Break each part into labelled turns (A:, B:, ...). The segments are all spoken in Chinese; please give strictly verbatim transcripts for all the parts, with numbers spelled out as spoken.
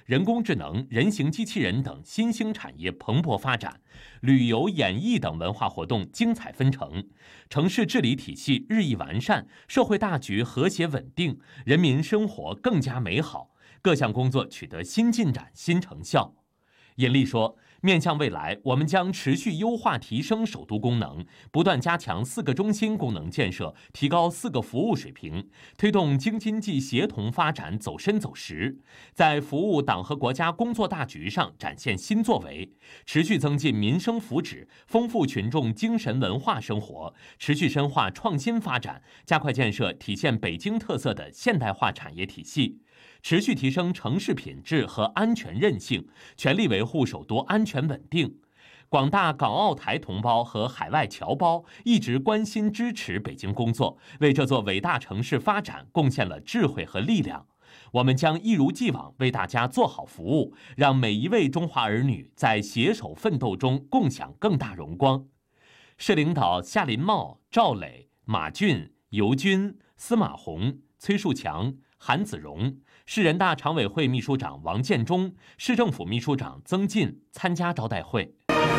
A: 人工智能、人形机器人等新兴产业蓬勃发展，旅游、演艺等文化活动精彩纷呈，城市治理体系日益完善，社会大局和谐稳定，人民生活更加美好，各项工作取得新进展、新成效。尹力说，面向未来，我们将持续优化提升首都功能，不断加强四个中心功能建设，提高四个服务水平，推动京津冀协同发展走深走实，在服务党和国家工作大局上展现新作为，持续增进民生福祉，丰富群众精神文化生活，持续深化创新发展，加快建设体现北京特色的现代化产业体系。持续提升城市品质和安全韧性，全力维护首都安全稳定。广大港澳台同胞和海外侨胞一直关心支持北京工作，为这座伟大城市发展贡献了智慧和力量。我们将一如既往为大家做好服务，让每一位中华儿女在携手奋斗中共享更大荣光。市领导夏林茂、赵磊、马俊、尤军、司马红、崔树强、韩子荣，市人大常委会秘书长王建中、市政府秘书长曾进参加招待会。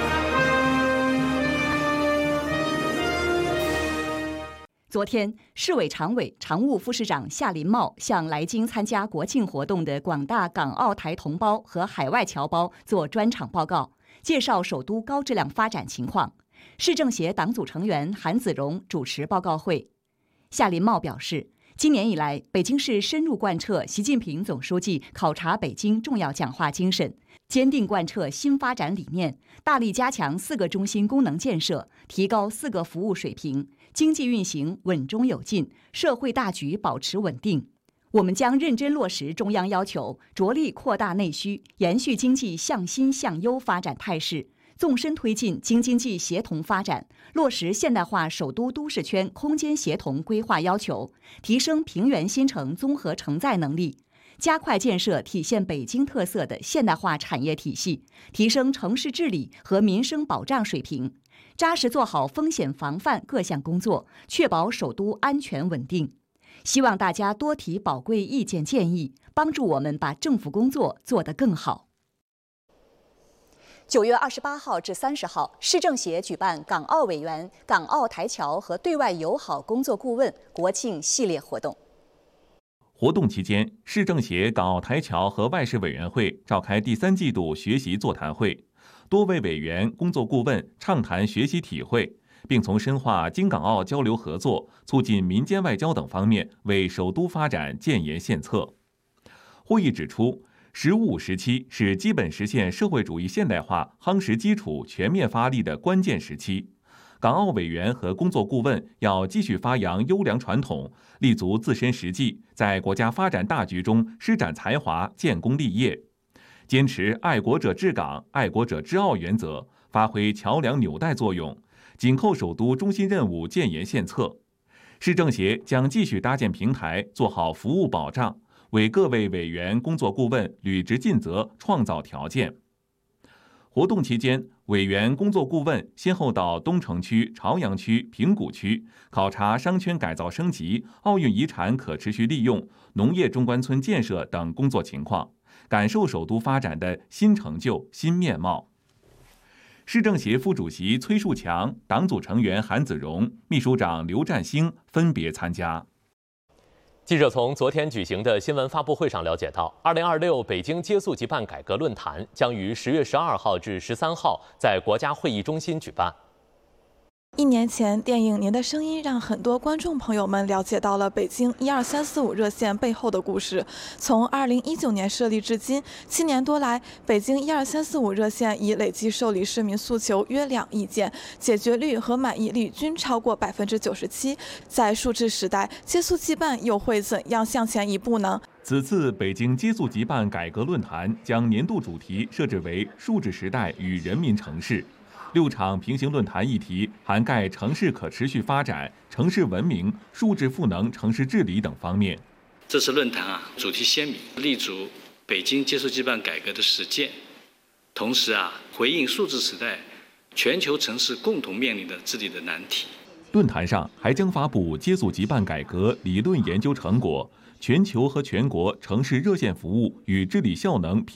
B: 昨天，市委常委、常务副市长夏林茂向来京参加国庆活动的广大港澳台同胞和海外侨胞做专场报告，介绍首都高质量发展情况。市政协党组成员韩子荣主持报告会。夏林茂表示，今年以来，北京市深入贯彻习近平总书记考察北京重要讲话精神，坚定贯彻新发展理念，大力加强四个中心功能建设，提高四个服务水平，经济运行稳中有进，社会大局保持稳定。我们将认真落实中央要求，着力扩大内需，延续经济向新向优发展态势，纵深推进京津冀协同发展，落实现代化首都都市圈空间协同规划要求，提升平原新城综合承载能力，加快建设体现北京特色的现代化产业体系，提升城市治理和民生保障水平，扎实做好风险防范各项工作，确保首都安全稳定。希望大家多提宝贵意见建议，帮助我们把政府工作做得更好。九月二十八号至三十号，市政协举办港澳委员、港澳台侨和对外友好工作顾问国庆系列活动。
C: 活动期间，市政协港澳台侨和外事委员会召开第三季度学习座谈会，多位委员、工作顾问畅谈学习体会，并从深化京港澳交流合作、促进民间外交等方面为首都发展建言献策。会议指出，十五时期是基本实现社会主义现代化夯实基础、全面发力的关键时期。港澳委员和工作顾问要继续发扬优良传统，立足自身实际，在国家发展大局中施展才华、建功立业，坚持爱国者治港、爱国者治澳原则，发挥桥梁纽带作用，紧扣首都中心任务建言献策。市政协将继续搭建平台，做好服务保障，为各位委员、工作顾问履职尽责创造条件。活动期间，委员、工作顾问先后到东城区、朝阳区、平谷区考察商圈改造升级、奥运遗产可持续利用、农业中关村建设等工作情况，感受首都发展的新成就、新面貌。市政协副主席崔树强、党组成员韩子荣、秘书长刘占星分别参加。
A: 记者从昨天举行的新闻发布会上了解到，二零二六北京接速即办改革论坛将于十月十二号至十三号在国家会议中心举办。
D: 一年前，电影《您的声音》让很多观众朋友们了解到了北京一二三四五热线背后的故事。从二零一九年设立至今，七年多来，北京一二三四五热线已累计受理市民诉求约两亿件，解决率和满意率均超过百分之九十七。在数字时代，接速即办又会怎样向前一步呢？
C: 此次北京接速即办改革论坛将年度主题设置为数字时代与人民城市。六场平行论坛议题涵盖城市可持续发展、城市文明、数字赋能城市治理等方面。
E: 这次论坛啊，主题鲜明，立足北京接速即办改革的实践，同时啊，回应数字时代全球城市共同面临的治理的难题。
C: 论坛上还将发布接速即办改革理论研究成果、全球和全国城市热线服务与治理效能评